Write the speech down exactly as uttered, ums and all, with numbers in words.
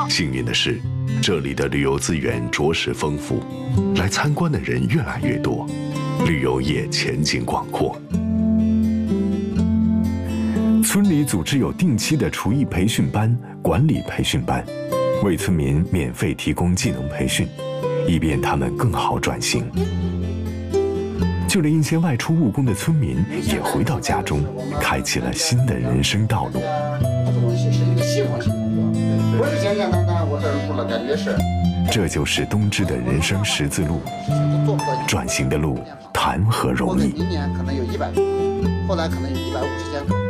幸运的是，这里的旅游资源着实丰富，来参观的人越来越多，旅游业前景广阔。村里组织有定期的厨艺培训班、管理培训班，为村民免费提供技能培训，以便他们更好转型。就连一些外出务工的村民也回到家中，开启了新的人生道路。 东西是一个系统性工作，不是简简单单我这儿住了，感觉是。 这就是东芝的人生十字路，转型的路谈何容易？ 明年可能有一百，后来可能有一百五十间。